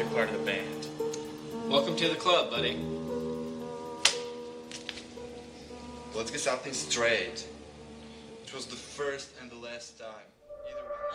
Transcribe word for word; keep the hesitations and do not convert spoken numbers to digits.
they're part of the band. Welcome to the club, buddy. Let's get something straight. It was the first and the last time.